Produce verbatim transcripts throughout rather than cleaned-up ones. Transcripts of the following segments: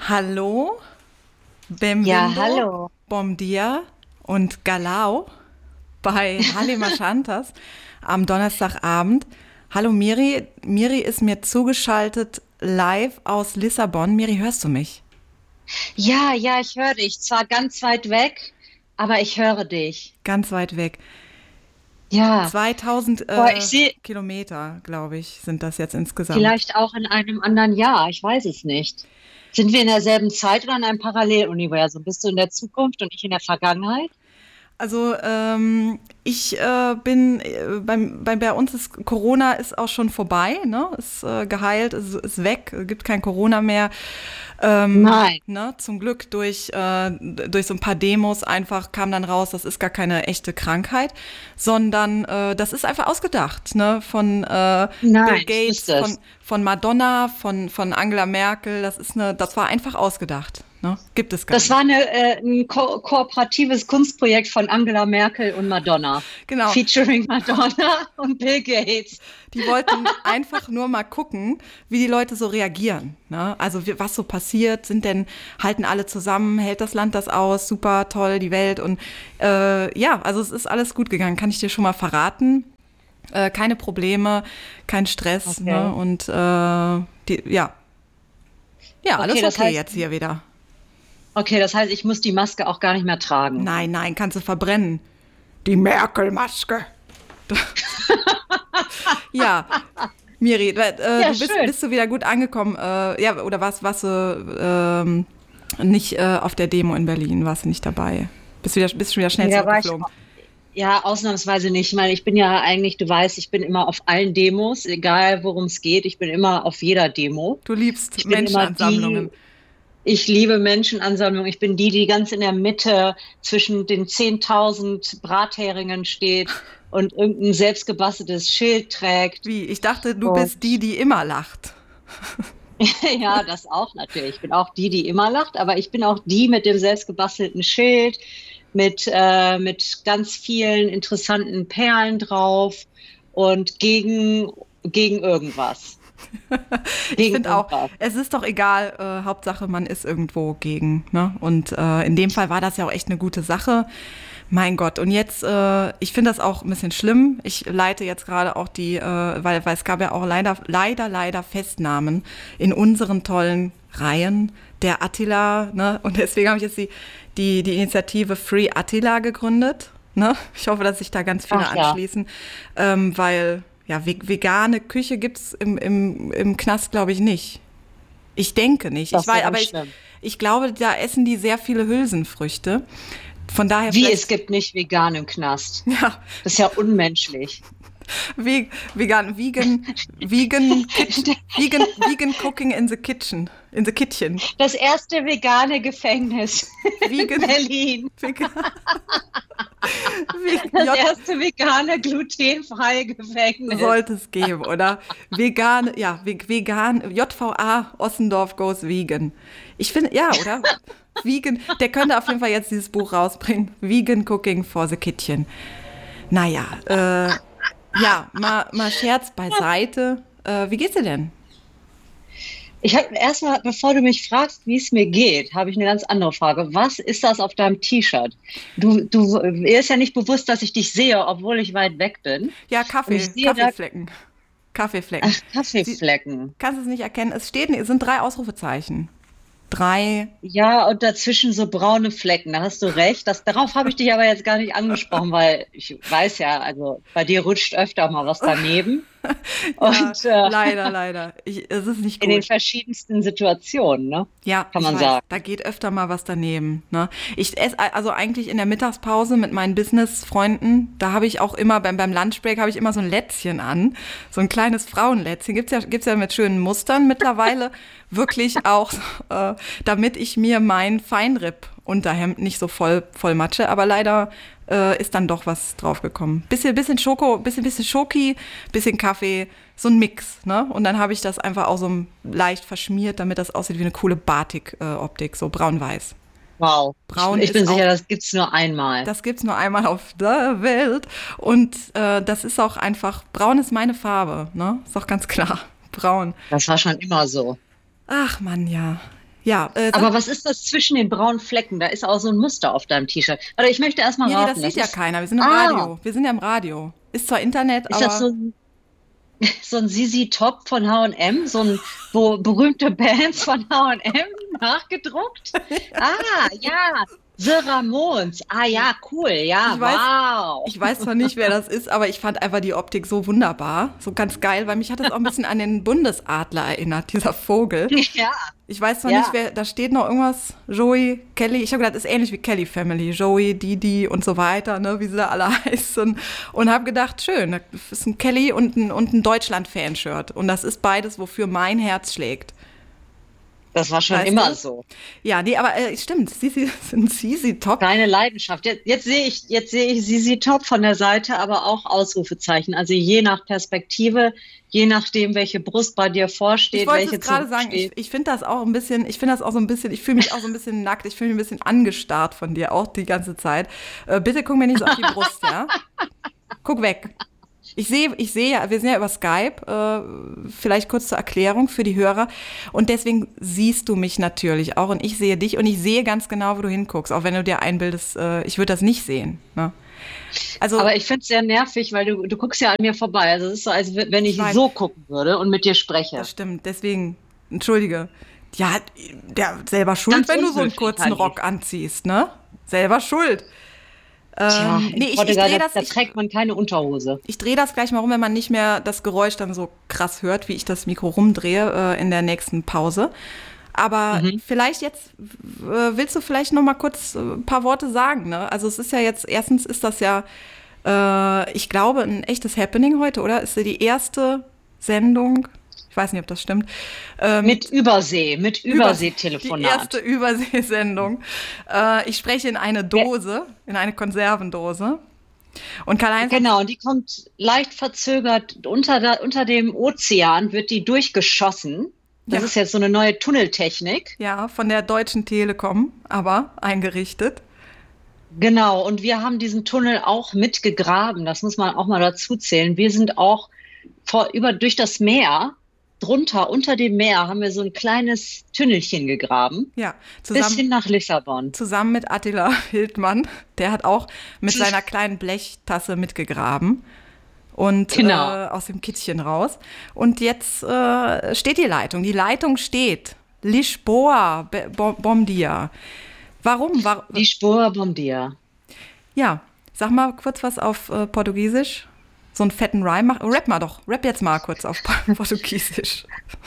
Hallo, Ja, benvindo, hallo. bom dia und Galau bei Halima Shantas am Donnerstagabend. Hallo Miri, Miri ist mir zugeschaltet live aus Lissabon. Miri, hörst du mich? Ja, ja, ich höre dich. Zwar ganz weit weg, aber ich höre dich. Ganz weit weg. Ja, zweitausend boah, ich äh, sehe Kilometer, glaube ich, sind das jetzt insgesamt. vielleicht auch in einem anderen Jahr. Ich weiß es nicht. Sind wir in derselben Zeit oder in einem Paralleluniversum? Bist du in der Zukunft und ich in der Vergangenheit? Also ähm, ich äh, bin äh, beim, bei, bei uns ist Corona ist auch schon vorbei, ne? Ist äh, geheilt, ist, ist weg, gibt kein Corona mehr. Ähm, Nein. ne? Zum Glück durch, äh, durch so ein paar Demos einfach kam dann raus, das ist gar keine echte Krankheit, sondern äh, das ist einfach ausgedacht, ne? Von äh, Bill Nein, ich Gates, wüsste von, es. von Madonna, von, von Angela Merkel. Das ist eine, das war einfach ausgedacht, ne? Gibt es gar Das war nicht. eine, äh, ein ko kooperatives Kunstprojekt von Angela Merkel und Madonna, Genau. featuring Madonna und Bill Gates. Die wollten einfach nur mal gucken, wie die Leute so reagieren. Ne? Also wie, was so passiert, sind denn, halten alle zusammen, hält das Land das aus, super, toll, die Welt. Und äh, ja, also es ist alles gut gegangen, kann ich dir schon mal verraten. Äh, keine Probleme, kein Stress. Ne? Okay. Und äh, die, ja, ja, Okay, alles das okay heißt, jetzt hier wieder. okay, das heißt, ich muss die Maske auch gar nicht mehr tragen. Nein, nein, kannst du verbrennen. Die Merkel-Maske. Ja, Miri, äh, Ja, du bist, schön. bist du wieder gut angekommen? Äh, ja, oder was, was du ähm, nicht äh, auf der Demo in Berlin, warst du nicht dabei? Bist, wieder, bist schon wieder schnell Nee, da war ich zurückgeflogen. ja ausnahmsweise nicht. Ich meine, ich bin ja eigentlich, du weißt, ich bin immer auf allen Demos, egal worum es geht. Ich bin immer auf jeder Demo. Du liebst Ich bin immer Menschenansammlungen. die, ich liebe Menschenansammlungen. Ich bin die, die ganz in der Mitte zwischen den zehntausend Bratheringen steht und irgendein selbstgebasteltes Schild trägt. Wie? Ich dachte, du bist die, Und die immer lacht. ja, das auch natürlich. Ich bin auch die, die immer lacht, aber ich bin auch die mit dem selbstgebastelten Schild, mit, äh, mit ganz vielen interessanten Perlen drauf und gegen, gegen irgendwas. Ich Gegen finde auch, irgendwas. es ist doch egal, äh, Hauptsache man ist irgendwo gegen. Ne? Und äh, in dem Fall war das ja auch echt eine gute Sache. Mein Gott, und jetzt, äh, ich finde das auch ein bisschen schlimm. Ich leite jetzt gerade auch die, äh, weil, weil es gab ja auch leider, leider, leider Festnahmen in unseren tollen Reihen. Der Attila, ne? Und deswegen habe ich jetzt die, die, die Initiative Free Attila gegründet. Ne? Ich hoffe, dass sich da ganz viele Ach ja, anschließen, ähm, weil ja, ve- vegane Küche gibt's im, im, im Knast, glaube ich, nicht. Ich denke nicht. Ich das ist ja weiß, ganz aber ich, schlimm. ich glaube, da essen die sehr viele Hülsenfrüchte. Von daher Wie, es vielleicht, gibt nicht vegan im Knast. ja, Das ist ja unmenschlich. ve- vegan, vegan, vegan, kitchen, vegan, vegan cooking in the kitchen, in the kitchen. Das erste vegane Gefängnis in Vegan, Berlin. vegan, ve- Das J erste vegane, glutenfreie Gefängnis. sollte es geben, oder? Vegan, ja, ve- vegan, J V A Ossendorf goes vegan. Ich finde, ja, oder? Vegan, der könnte auf jeden Fall jetzt dieses Buch rausbringen. Vegan Cooking for the Kitchen. Naja, äh, ja, mal, mal Scherz beiseite. Äh, wie geht's dir denn? Ich habe erstmal, bevor du mich fragst, wie es mir geht, habe ich eine ganz andere Frage. Was ist das auf deinem T-Shirt? Du, du, mir ist ja nicht bewusst, dass ich dich sehe, obwohl ich weit weg bin. Ja, Und ich Kaffee, sehe da, Kaffeeflecken. Kaffeeflecken. ach, Sie, Kaffeeflecken. kannst es nicht erkennen? Es steht, es sind drei Ausrufezeichen. Drei. Ja, und dazwischen so braune Flecken. Da hast du recht. Das, darauf habe ich dich aber jetzt gar nicht angesprochen, weil ich weiß ja, also bei dir rutscht öfter mal was daneben. Ja, Und äh, leider, leider. Ich, es ist nicht in den gut. verschiedensten Situationen, ne? Ja, Kann ich man weiß, sagen. da geht öfter mal was daneben. Ne? Ich esse also eigentlich in der Mittagspause mit meinen Business-Freunden, da habe ich auch immer, beim, beim Lunchbreak habe ich immer so ein Lätzchen an, so ein kleines Frauenlätzchen. Gibt's ja, gibt's ja mit schönen Mustern mittlerweile, wirklich auch, äh, damit ich mir mein Feinripp-Unterhemd nicht so voll, voll matsche, aber leider äh, ist dann doch was draufgekommen. Bisschen, bisschen Schoko, bisschen, bisschen Schoki, bisschen Kaffee, so ein Mix, ne? Und dann habe ich das einfach auch so leicht verschmiert, damit das aussieht wie eine coole Batik-Optik, so braun-weiß. Wow. Ich, Braun ich ist bin sicher, auch, das gibt's nur einmal. das gibt's nur einmal auf der Welt. Und äh, das ist auch einfach, braun ist meine Farbe, ne? Ist auch ganz klar. Braun. Das war schon immer so. Ach Mann, ja. Ja, äh, Aber was ist das zwischen den braunen Flecken? Da ist auch so ein Muster auf deinem T-Shirt. Warte, ich möchte erst mal nee, nee, raten. das sieht Das ja ist, keiner. Wir sind im ah, Radio. Wir sind ja im Radio. Ist zwar Internet, ist das aber so ein, so ein Sisi Top von H und M? So ein, wo berühmte Bands von H und M nachgedruckt? Ah, ja. The Ramones. Ah, ja, cool. Ja, ich weiß, wow. ich weiß zwar nicht, wer das ist, aber ich fand einfach die Optik so wunderbar, so ganz geil, weil mich hat das auch ein bisschen an den Bundesadler erinnert, dieser Vogel. Ja, Ich weiß zwar ja. nicht, wer, da steht noch irgendwas, Joey, Kelly, ich habe gedacht, das ist ähnlich wie Kelly Family, Joey, Didi und so weiter, ne, wie sie da alle heißen. Und habe gedacht, schön, das ist ein Kelly und ein, und ein Deutschland-Fanshirt. Und das ist beides, wofür mein Herz schlägt. Das war schon Weißt immer du? so. Ja, nee, aber äh, stimmt, Sisi, ein Sisi-Top. Deine Leidenschaft. Jetzt, jetzt sehe ich, jetzt sehe ich Sisi Top von der Seite, aber auch Ausrufezeichen. Also je nach Perspektive, je nachdem, welche Brust bei dir vorsteht, Ich wollte welche es gerade sagen, ich, ich finde das auch ein bisschen, ich finde das auch so ein bisschen, ich fühle mich auch so ein bisschen nackt, ich fühle mich ein bisschen angestarrt von dir, auch die ganze Zeit. Äh, bitte guck mir nicht so auf die Brust, ja? Guck weg. Ich sehe, ich sehe ja, wir sind ja über Skype, äh, vielleicht kurz zur Erklärung für die Hörer. Und deswegen siehst du mich natürlich auch und ich sehe dich und ich sehe ganz genau, wo du hinguckst, auch wenn du dir einbildest, äh, ich würde das nicht sehen. Ne? Also, Aber ich finde es sehr nervig, weil du, du guckst ja an mir vorbei. Also es ist so, als wenn ich Ich weiß. so gucken würde und mit dir spreche. das stimmt, deswegen, entschuldige. Ja, der selber schuld, Ganz wenn du so einen unhöflich, kurzen Hanni. Rock anziehst, ne? Selber schuld. Tja, Ähm, in nee, ich, ich Portugal, drehe da, das, da ich, trägt man keine Unterhose. ich dreh das gleich mal rum, wenn man nicht mehr das Geräusch dann so krass hört, wie ich das Mikro rumdrehe äh, in der nächsten Pause. Aber Mhm. vielleicht jetzt, äh, willst du vielleicht noch mal kurz äh, ein paar Worte sagen, ne? Also es ist ja jetzt, erstens ist das ja, äh, ich glaube, ein echtes Happening heute, oder? Ist ja die erste Sendung, ich weiß nicht, ob das stimmt, ähm, Mit Übersee, mit Über- Die Überseetelefonat. erste Überseesendung. Äh, ich spreche in eine Dose, in eine Konservendose. Und Karl-Heinz, Genau, und die kommt leicht verzögert. Unter, der, unter dem Ozean wird die durchgeschossen. Das Ja. ist jetzt so eine neue Tunneltechnik. ja, von der Deutschen Telekom, aber eingerichtet. Genau, und wir haben diesen Tunnel auch mitgegraben. Das muss man auch mal dazu zählen. Wir sind auch vor, über, durch das Meer, drunter, unter dem Meer, haben wir so ein kleines Tunnelchen gegraben. Ja, Bis hin zusammen, nach Lissabon. zusammen mit Attila Hildmann. Der hat auch mit seiner kleinen Blechtasse mitgegraben. Und Genau. äh, aus dem Kittchen raus. Und jetzt äh, steht die Leitung. Die Leitung steht. Lisboa, Be- Bom- Bom Dia. Warum? War, Die Spur Bom Dia. ja, sag mal kurz was auf äh, Portugiesisch. So einen fetten Rhyme. Mach, rap mal doch. Rap jetzt mal kurz auf Portugiesisch.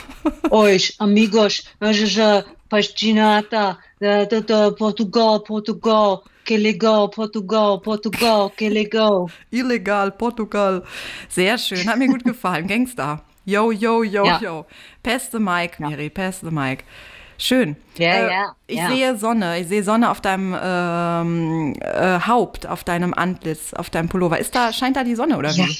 Oi, amigos, já pastinata, da, da, da, Portugal, Portugal, que legal, Portugal, Portugal, que legal. Illegal, Portugal. Sehr schön, hat mir gut gefallen. Gangster. Yo, yo, yo, Ja. yo. Pass the mic, Miri, pass the mic. Schön. Ja, ja, Ich ja. sehe Sonne. Ich sehe Sonne auf deinem ähm, äh, Haupt, auf deinem Antlitz, auf deinem Pullover. Ist da, scheint da die Sonne oder Ja. wie?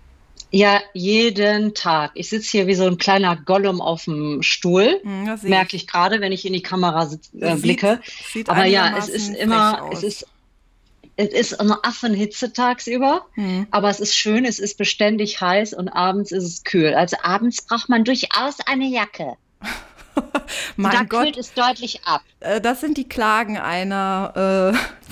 Ja, jeden Tag. Ich sitze hier wie so ein kleiner Gollum auf dem Stuhl. Hm, das sehe Merke ich gerade, wenn ich in die Kamera sitz, äh, Sieht- blicke. sieht Aber ja, es einigermaßen ist frech immer, aus. es ist, es ist eine Affenhitze tagsüber, Hm. aber es ist schön, es ist beständig heiß und abends ist es kühl. Also abends braucht man durchaus eine Jacke. da Mein Gott. kühlt es deutlich ab. Äh, Das sind die Klagen einer äh,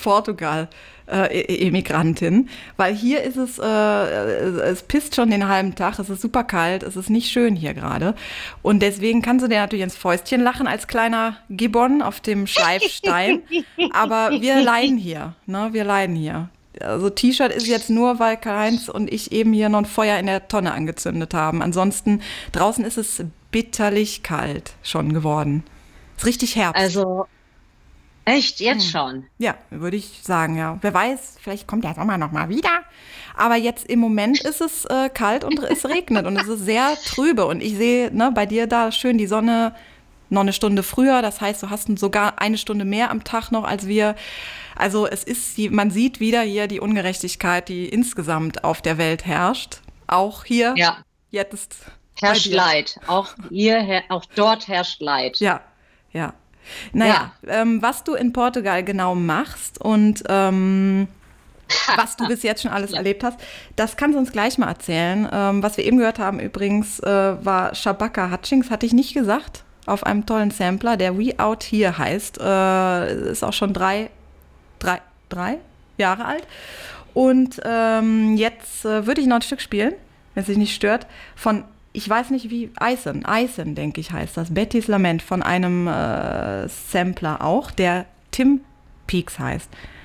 Portugal-Emigrantin, weil hier ist es, äh, es pisst schon den halben Tag, es ist super kalt, es ist nicht schön hier gerade. Und deswegen kannst du dir natürlich ins Fäustchen lachen als kleiner Gibbon auf dem Schleifstein. Aber wir leiden hier, ne? Wir leiden hier. Also T-Shirt ist jetzt nur, weil Karl-Heinz und ich eben hier noch ein Feuer in der Tonne angezündet haben. Ansonsten, draußen ist es bitterlich kalt schon geworden. Ist richtig Herbst. Also echt, jetzt Hm. schon. Ja, würde ich sagen, ja. Wer weiß, vielleicht kommt der Sommer noch mal wieder. Aber jetzt im Moment ist es äh, kalt und es regnet und es ist sehr trübe. Und ich sehe ne, bei dir da schön die Sonne noch eine Stunde früher. Das heißt, du hast sogar eine Stunde mehr am Tag noch als wir. Also es ist, die, man sieht wieder hier die Ungerechtigkeit, die insgesamt auf der Welt herrscht. Auch hier, Ja, jetzt bei herrscht dir. Leid. Auch hier, her- auch dort herrscht Leid. Ja, ja. Naja, ähm, was du in Portugal genau machst und ähm, was du bis jetzt schon alles erlebt hast, das kannst du uns gleich mal erzählen. Ähm, was wir eben gehört haben übrigens, äh, war Shabaka Hutchings, hatte ich nicht gesagt. auf einem tollen Sampler, der We Out Here heißt. Äh, ist auch schon drei, drei, drei Jahre alt. Und ähm, jetzt äh, würde ich noch ein Stück spielen, wenn es sich nicht stört, von, ich weiß nicht wie, Eisen, Eisen, denke ich, heißt das. Bettys Lament von einem äh, Sampler auch, der Tim Peaks heißt.